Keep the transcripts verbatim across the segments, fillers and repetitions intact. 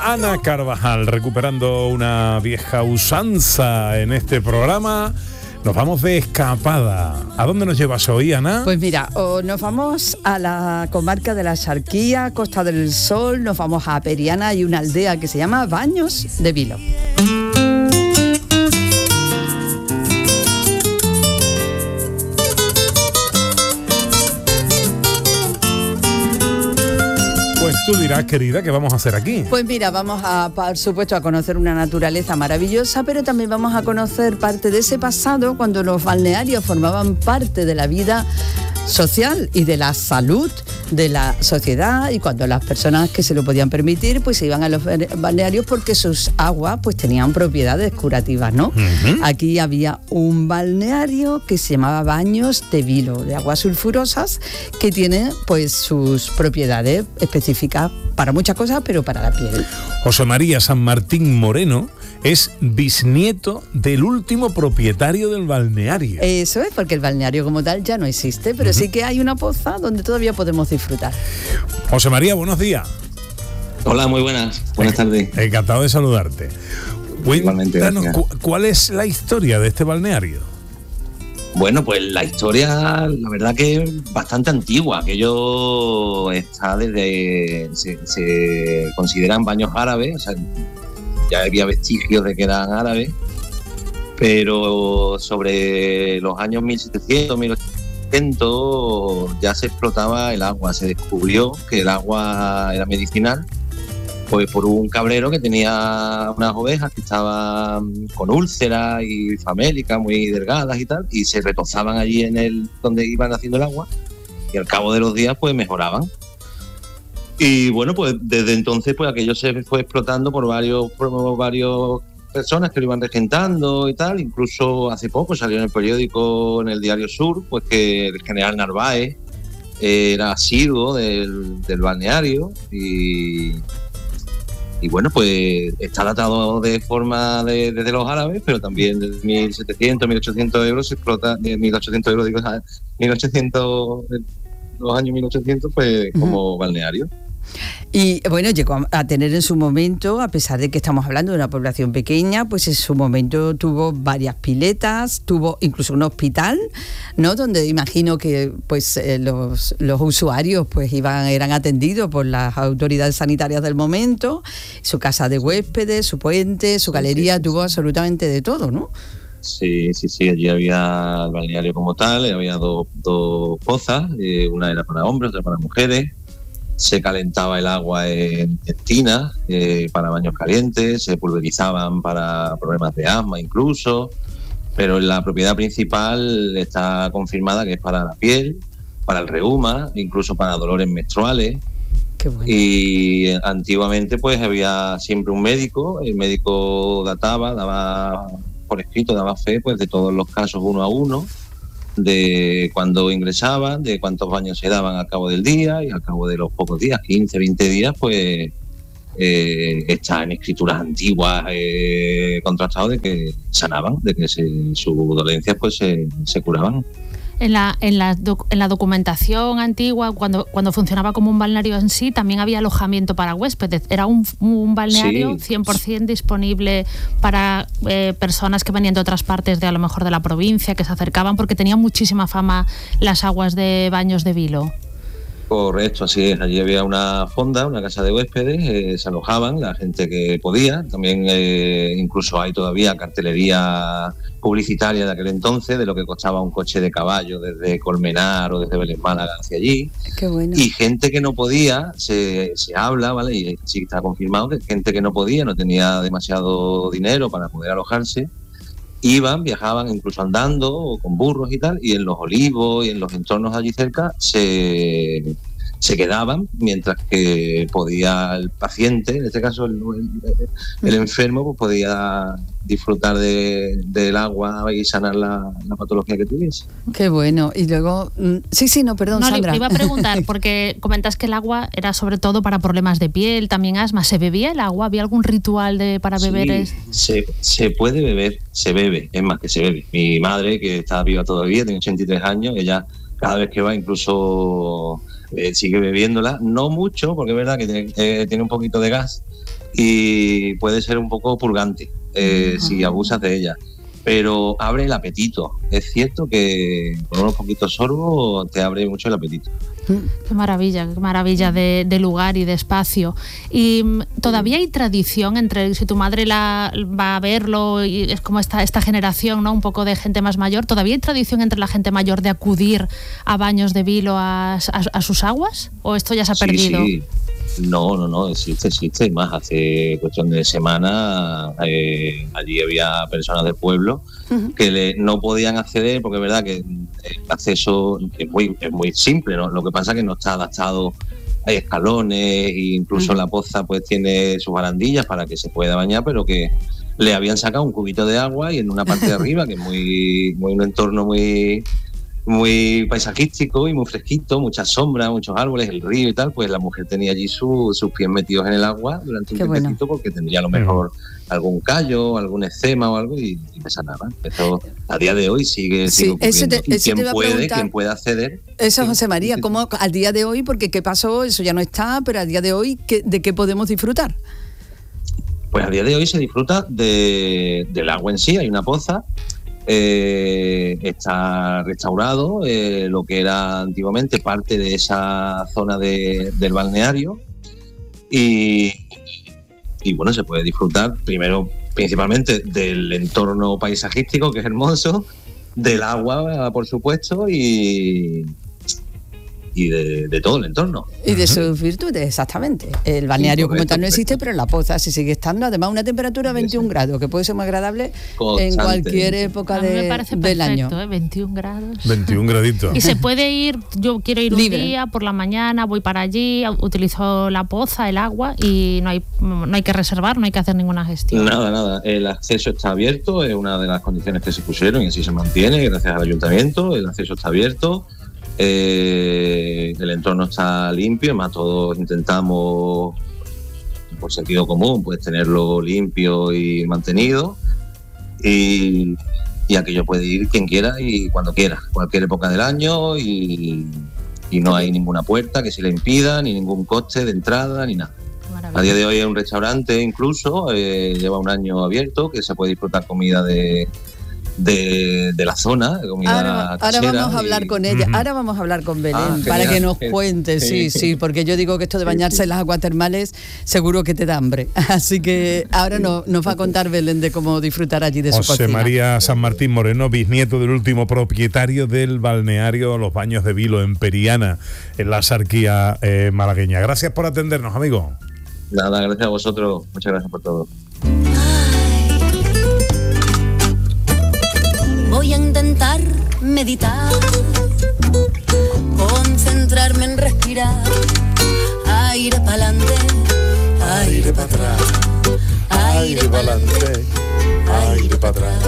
Ana Carvajal, recuperando una vieja usanza en este programa. Nos vamos de escapada. ¿A dónde nos llevas hoy, Ana? Pues mira, oh, nos vamos a la comarca de la Axarquía, Costa del Sol, nos vamos a Periana y una aldea que se llama Baños de Vilo. Pues tú dirás, querida, ¿qué vamos a hacer aquí? Pues mira, vamos a, por supuesto, a conocer una naturaleza maravillosa, pero también vamos a conocer parte de ese pasado cuando los balnearios formaban parte de la vida social y de la salud de la sociedad, y cuando las personas que se lo podían permitir pues se iban a los balnearios porque sus aguas pues tenían propiedades curativas, ¿no? Uh-huh. Aquí había un balneario que se llamaba Baños de Vilo, de aguas sulfurosas, que tiene pues sus propiedades específicas para muchas cosas, pero para la piel. José María San Martín Moreno es bisnieto del último propietario del balneario. Eso es, porque el balneario como tal ya no existe, pero uh-huh. sí que hay una poza donde todavía podemos disfrutar. José María, buenos días. Hola, muy buenas. Buenas tardes. Encantado de saludarte. Cuéntanos, cu- ¿cuál es la historia de este balneario? Bueno, pues la historia, la verdad que es bastante antigua. Aquello está desde... Se, se consideran baños árabes, o sea, ya había vestigios de que eran árabes, pero sobre los años mil setecientos, mil ochocientos ya se explotaba el agua. Se descubrió que el agua era medicinal, pues por un cabrero que tenía unas ovejas que estaban con úlceras y famélicas muy delgadas y tal, y se retozaban allí en el donde iban haciendo el agua, y al cabo de los días pues mejoraban. Y bueno, pues desde entonces pues aquello se fue explotando por varios por varios personas que lo iban regentando y tal. Incluso hace poco salió en el periódico, en el Diario Sur, pues que el general Narváez era asiduo del, del balneario, y y bueno, pues está datado de forma de, desde los árabes, pero también de mil setecientos, mil ochocientos euros se explota, de mil ochocientos euros, digo, mil ochocientos, los años mil ochocientos, pues como uh-huh. balneario. Y bueno, llegó a tener en su momento, a pesar de que estamos hablando de una población pequeña, pues en su momento tuvo varias piletas, tuvo incluso un hospital, ¿no? Donde imagino que pues eh, los, los usuarios pues iban eran atendidos por las autoridades sanitarias del momento, su casa de huéspedes, su puente, su galería, tuvo absolutamente de todo, ¿no? Sí, sí, sí, allí había el balneario como tal, había dos, dos pozas, eh, una era para hombres, otra para mujeres. Se calentaba el agua en, en tinas eh, para baños calientes, se pulverizaban para problemas de asma incluso, pero la propiedad principal está confirmada que es para la piel, para el reuma, incluso para dolores menstruales. Qué bueno. Y antiguamente pues había siempre un médico, el médico databa, daba por escrito, daba fe pues de todos los casos uno a uno, de cuando ingresaban, de cuántos baños se daban al cabo del día, y al cabo de los pocos días, quince, veinte días, pues eh, está en escrituras antiguas eh, contrastado de que sanaban, de que se, sus dolencias pues se, se curaban. En la, en, la doc, en la documentación antigua, cuando, cuando funcionaba como un balneario en sí, también había alojamiento para huéspedes. Era un, un balneario sí. cien por ciento disponible para eh, personas que venían de otras partes, de a lo mejor de la provincia, que se acercaban, porque tenían muchísima fama las aguas de Baños de Vilo. Correcto, así es. Allí había una fonda, una casa de huéspedes, eh, se alojaban la gente que podía. También eh, incluso hay todavía cartelería publicitaria de aquel entonces de lo que costaba un coche de caballo desde Colmenar o desde Vélez Málaga hacia allí. Qué bueno. Y gente que no podía, se, se habla, ¿vale? Y sí está confirmado que gente que no podía, no tenía demasiado dinero para poder alojarse, iban, viajaban incluso andando o con burros y tal, y en los olivos y en los entornos allí cerca se, se quedaban, mientras que podía el paciente, en este caso el, el, el enfermo, pues podía disfrutar de, del agua y sanar la, la patología que tuviese. Qué bueno. Y luego, sí, sí, no, perdón, no, Sandra. Le iba a preguntar, porque comentas que el agua era sobre todo para problemas de piel, también asma. ¿Se bebía el agua? ¿Había algún ritual de para beber? Sí, se, se puede beber, se bebe, es más que se bebe. Mi madre, que está viva todavía, tiene ochenta y tres años, ella cada vez que va incluso eh, sigue bebiéndola, no mucho, porque es verdad que tiene, eh, tiene un poquito de gas y puede ser un poco purgante eh, uh-huh. si abusas de ella, pero abre el apetito. Es cierto que con unos poquitos sorbos te abre mucho el apetito. Qué maravilla, qué maravilla de, de lugar y de espacio. Y todavía hay tradición entre, si tu madre la va a verlo y es como esta, esta generación, ¿no? Un poco de gente más mayor, ¿todavía hay tradición entre la gente mayor de acudir a baños de vilo a, a, a sus aguas? ¿O esto ya se ha sí, perdido? Sí. No, no, no, existe, existe. Más hace cuestión de semana eh, allí había personas del pueblo uh-huh. que le, no podían acceder, porque es verdad que el acceso es muy, es muy simple, ¿no? Lo que pasa es que no está adaptado, hay escalones e incluso uh-huh. la poza pues tiene sus barandillas para que se pueda bañar, pero que le habían sacado un cubito de agua y en una parte de arriba, que es muy, muy un entorno muy... muy paisajístico y muy fresquito, muchas sombras, muchos árboles, el río y tal, pues la mujer tenía allí su, sus pies metidos en el agua durante un tiempecito, bueno. porque tendría a lo mejor algún callo, algún eczema o algo y, y me sanaba. Eso a día de hoy sigue, sí, sigue ocurriendo. Te, y quien puede, quien puede acceder. Eso, José María, ¿cómo al día de hoy? Porque ¿qué pasó? Eso ya no está, pero a día de hoy, ¿qué, ¿de qué podemos disfrutar? Pues a día de hoy se disfruta de, del agua en sí, hay una poza. Eh, está restaurado eh, lo que era antiguamente parte de esa zona de, del balneario y, y bueno, se puede disfrutar primero principalmente del entorno paisajístico, que es hermoso, del agua por supuesto y y de, de todo el entorno. Y de sus virtudes, exactamente. El balneario sí, como tal no existe, pero la poza sí sigue estando. Además, una temperatura de veintiún grados, que puede ser más agradable Constante. en cualquier época de, me parece del perfecto, año. ¿eh? veintiún grados. veintiún graditos. Y se puede ir, yo quiero ir Libre. un día por la mañana, voy para allí, utilizo la poza, el agua y no hay, no hay que reservar, no hay que hacer ninguna gestión. Nada, nada. El acceso está abierto, es una de las condiciones que se pusieron y así se mantiene, gracias al ayuntamiento. El acceso está abierto. Eh, el entorno está limpio, además todos intentamos por sentido común pues tenerlo limpio y mantenido y, y aquello puede ir quien quiera y cuando quiera, cualquier época del año y, y no hay ninguna puerta que se le impida ni ningún coste de entrada ni nada. A día de hoy es un restaurante incluso, eh, lleva un año abierto que se puede disfrutar comida de De, de la zona, de comida ahora, ahora vamos a hablar y... con ella, uh-huh. ahora vamos a hablar con Belén ah, para genial, que nos genial. cuente, sí, sí, sí, porque yo digo que esto de bañarse sí, sí. en las aguas termales seguro que te da hambre, así que ahora sí. no, nos va a contar Belén de cómo disfrutar allí de José su cocina. José María San Martín Moreno, bisnieto del último propietario del balneario Los Baños de Vilo en Periana, en la Sarquía eh, malagueña. Gracias por atendernos, amigo. Nada, gracias a vosotros, muchas gracias por todo. Voy a intentar meditar, concentrarme en respirar, aire pa'lante, aire para atrás, aire pa'lante, aire para atrás.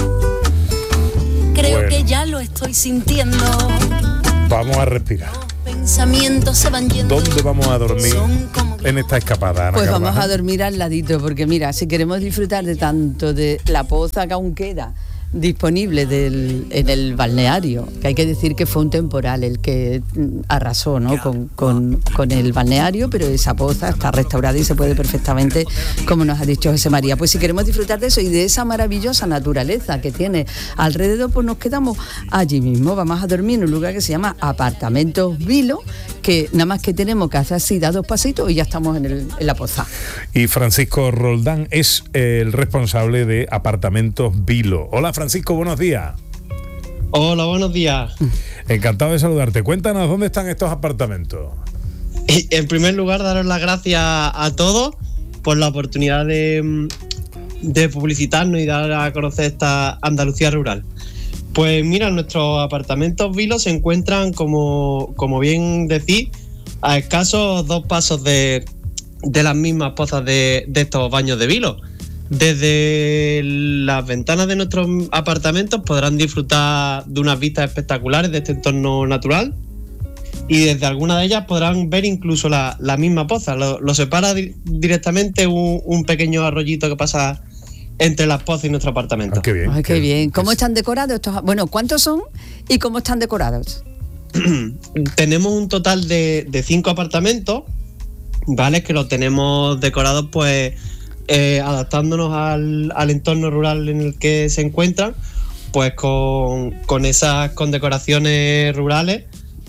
Creo bueno. que ya lo estoy sintiendo. Vamos a respirar. Pensamientos se van yendo. ¿Dónde vamos a dormir en esta escapada, Ana Pues Carvajal? vamos a dormir al ladito, porque mira, si queremos disfrutar de tanto de la poza que aún queda disponible del, en el balneario, que hay que decir que fue un temporal el que arrasó, ¿no? con, con, con el balneario, pero esa poza está restaurada y se puede perfectamente, como nos ha dicho José María. Pues si queremos disfrutar de eso y de esa maravillosa naturaleza que tiene alrededor, pues nos quedamos allí mismo. Vamos a dormir en un lugar que se llama Apartamentos Vilo, que nada más que tenemos que hacer así, dar dos pasitos y ya estamos en, el, en la poza. Y Francisco Roldán es el responsable de Apartamentos Vilo. Hola, Francisco, buenos días. Hola, buenos días. Encantado de saludarte. Cuéntanos, ¿dónde están estos apartamentos? En primer lugar, daros las gracias a todos por la oportunidad de, de publicitarnos y dar a conocer esta Andalucía rural. Pues mira, nuestros apartamentos Vilo se encuentran, como, como bien decís, a escasos dos pasos de, de las mismas pozas de, de estos baños de Vilo. Desde las ventanas de nuestros apartamentos podrán disfrutar de unas vistas espectaculares de este entorno natural y desde alguna de ellas podrán ver incluso la, la misma poza. Lo, lo separa di- directamente un, un pequeño arroyito que pasa entre las pozas y nuestro apartamento. Ah, qué bien. Ay, qué bien. ¿Cómo están decorados estos? Bueno, ¿cuántos son y cómo están decorados? tenemos un total de, de cinco apartamentos, ¿vale? Que los tenemos decorados, pues, eh, adaptándonos al, al entorno rural en el que se encuentran, pues con, con esas con decoraciones rurales,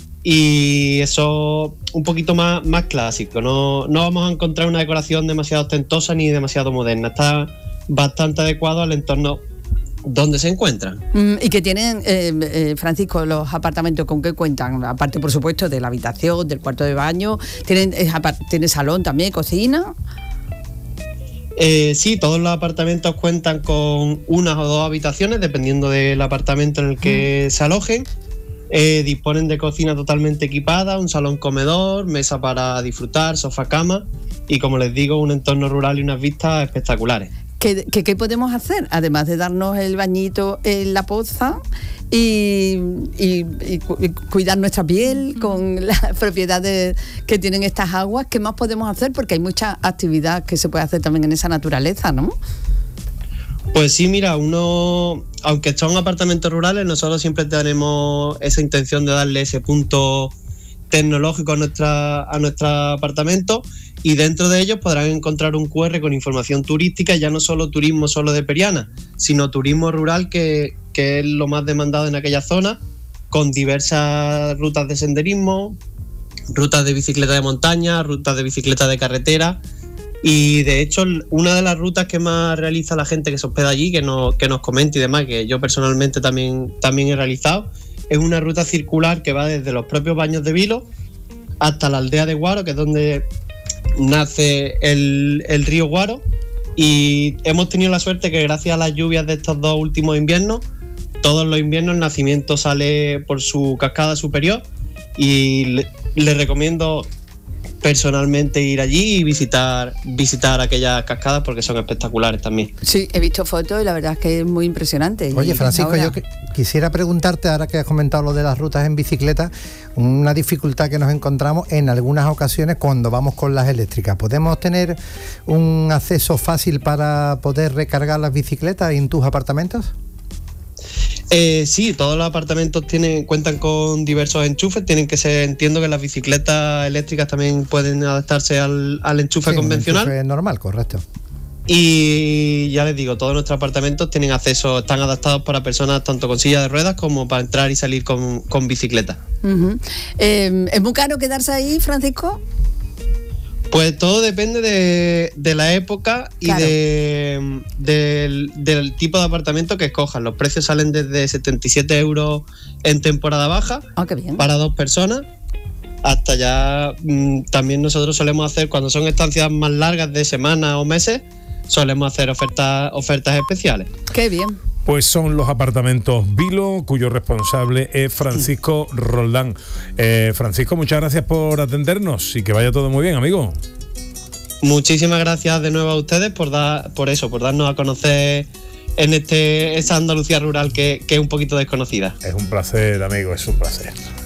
y eso un poquito más, más clásico. No, no vamos a encontrar una decoración demasiado ostentosa ni demasiado moderna. Está bastante adecuado al entorno donde se encuentran. Mm, y que tienen, eh, eh, Francisco, los apartamentos, ¿con qué cuentan? Aparte, por supuesto, de la habitación, del cuarto de baño, ¿tienen, eh, ¿tiene salón también, cocina? Eh, sí, todos los apartamentos cuentan con una o dos habitaciones, dependiendo del apartamento en el que mm. se alojen. Eh, disponen de cocina totalmente equipada, un salón comedor, mesa para disfrutar, sofá cama y, como les digo, un entorno rural y unas vistas espectaculares. ¿Qué, qué, qué podemos hacer? Además de darnos el bañito en la poza y, y, y cuidar nuestra piel con las propiedades que tienen estas aguas, ¿qué más podemos hacer? Porque hay mucha actividad que se puede hacer también en esa naturaleza, ¿no? Pues sí, mira, uno, aunque son apartamentos rurales, nosotros siempre tenemos esa intención de darle ese punto tecnológico a nuestra a nuestro apartamento, y dentro de ellos podrán encontrar un cu erre con información turística, ya no solo turismo solo de Periana, sino turismo rural, que, que es lo más demandado en aquella zona, con diversas rutas de senderismo, rutas de bicicleta de montaña, rutas de bicicleta de carretera. Y de hecho, una de las rutas que más realiza la gente que se hospeda allí, que nos, que nos comenta y demás, que yo personalmente también, también he realizado, es una ruta circular que va desde los propios Baños de Vilo hasta la aldea de Guaro, que es donde nace el, el río Guaro. Y hemos tenido la suerte que, gracias a las lluvias de estos dos últimos inviernos, todos los inviernos el nacimiento sale por su cascada superior, y le, le recomiendo personalmente ir allí y visitar visitar aquellas cascadas, porque son espectaculares también. Sí, he visto fotos y la verdad es que es muy impresionante. Oye, Francisco, ahora, yo que, quisiera preguntarte, ahora que has comentado lo de las rutas en bicicleta, una dificultad que nos encontramos en algunas ocasiones cuando vamos con las eléctricas. ¿Podemos tener un acceso fácil para poder recargar las bicicletas en tus apartamentos? Eh, sí, todos los apartamentos tienen cuentan con diversos enchufes. Tienen que ser, entiendo que las bicicletas eléctricas también pueden adaptarse al, al enchufe sí, convencional. Un enchufe normal, correcto. Y ya les digo, todos nuestros apartamentos tienen acceso, están adaptados para personas tanto con silla de ruedas como para entrar y salir con, con bicicleta. Uh-huh. eh, ¿Es muy caro quedarse ahí, Francisco? Pues todo depende de, de la época y claro. de, del, del tipo de apartamento que escojan. Los precios salen desde setenta y siete euros en temporada baja, oh, qué bien, para dos personas, hasta ya mmm, también nosotros solemos hacer, cuando son estancias más largas de semanas o meses, solemos hacer ofertas, ofertas especiales. Qué bien. Pues son los apartamentos Vilo, cuyo responsable es Francisco Roldán. Eh, Francisco, muchas gracias por atendernos y que vaya todo muy bien, amigo. Muchísimas gracias de nuevo a ustedes por dar, por eso, por darnos a conocer en este esa Andalucía rural que, que es un poquito desconocida. Es un placer, amigo, es un placer.